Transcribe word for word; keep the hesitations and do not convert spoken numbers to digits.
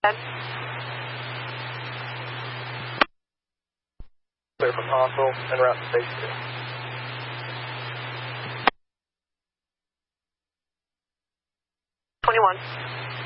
Clear from console and route to station two. twenty-one.